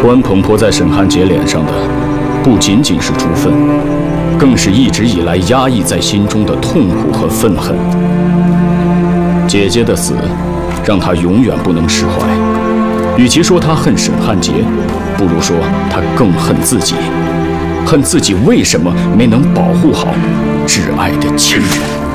关鹏泼在沈汉杰脸上的，不仅仅是猪粪，更是一直以来压抑在心中的痛苦和愤恨。姐姐的死，让他永远不能释怀。与其说他恨沈汉杰，不如说他更恨自己，恨自己为什么没能保护好挚爱的亲人。